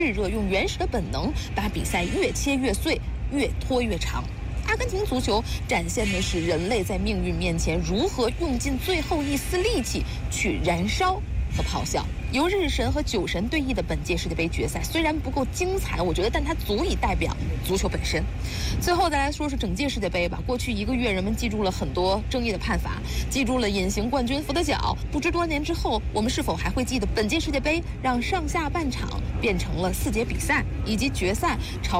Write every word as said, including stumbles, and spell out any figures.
炙热，用原始的本能把比赛越切越碎，越拖越长。阿根廷足球展现的是人类在命运面前如何用尽最后一丝力气去燃烧和咆哮。由日神和酒神对弈的本届世界杯决赛虽然不够精彩，我觉得，但它足以代表足球本身。最后再来说说整届世界杯吧。过去一个月，人们记住了很多争议的判罚，记住了隐形冠军扶的脚。不知多年之后，我们是否还会记得本届世界杯让上下半场变成了四节比赛，以及决赛朝